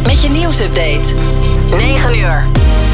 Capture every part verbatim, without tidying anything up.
met je nieuwsupdate. negen uur.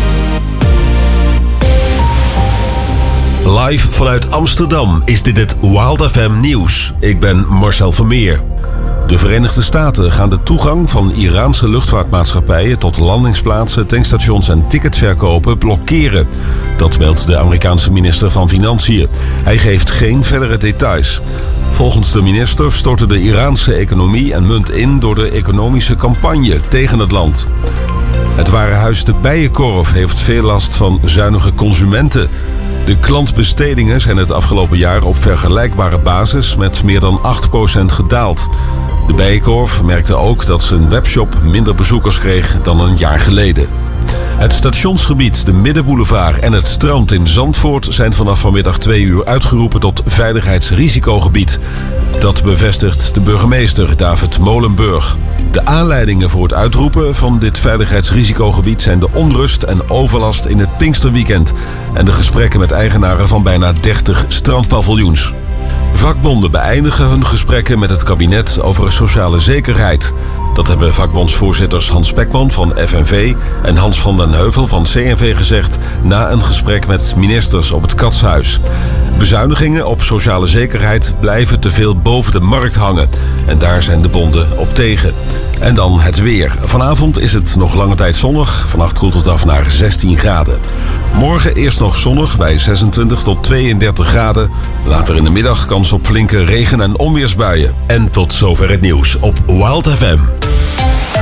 Live vanuit Amsterdam is dit het Wild F M nieuws. Ik ben Marcel Vermeer. De Verenigde Staten gaan de toegang van Iraanse luchtvaartmaatschappijen tot landingsplaatsen, tankstations en ticketverkopen blokkeren. Dat meldt de Amerikaanse minister van Financiën. Hij geeft geen verdere details. Volgens de minister stortte de Iraanse economie en munt in door de economische campagne tegen het land. Het warenhuis De Bijenkorf heeft veel last van zuinige consumenten. De klantbestedingen zijn het afgelopen jaar op vergelijkbare basis met meer dan acht procent gedaald. De Bijenkorf merkte ook dat zijn webshop minder bezoekers kreeg dan een jaar geleden. Het stationsgebied, de Middenboulevard en het strand in Zandvoort zijn vanaf vanmiddag twee uur uitgeroepen tot veiligheidsrisicogebied. Dat bevestigt de burgemeester David Molenburg. De aanleidingen voor het uitroepen van dit veiligheidsrisicogebied zijn de onrust en overlast in het Pinksterweekend en de gesprekken met eigenaren van bijna dertig strandpaviljoens. Vakbonden beëindigen hun gesprekken met het kabinet over sociale zekerheid. Dat hebben vakbondsvoorzitters Hans Spekman van F N V en Hans van den Heuvel van C N V gezegd na een gesprek met ministers op het Katshuis. Bezuinigingen op sociale zekerheid blijven te veel boven de markt hangen en daar zijn de bonden op tegen. En dan het weer. Vanavond is het nog lange tijd zonnig. Vannacht koelt het af naar zestien graden. Morgen eerst nog zonnig bij zesentwintig tot tweeëndertig graden. Later in de middag kans op flinke regen- en onweersbuien. En tot zover het nieuws op Wild F M.